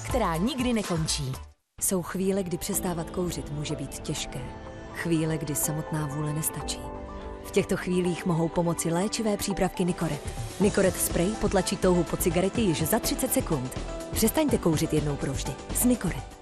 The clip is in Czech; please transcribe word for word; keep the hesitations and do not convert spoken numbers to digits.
která nikdy nekončí. Jsou chvíle, kdy přestávat kouřit může být těžké. Chvíle, kdy samotná vůle nestačí. V těchto chvílích mohou pomoci léčivé přípravky Nicoret. Nicoret spray potlačí touhu po cigaretě již za třicet sekund. Přestaňte kouřit jednou provždy s Nicoret.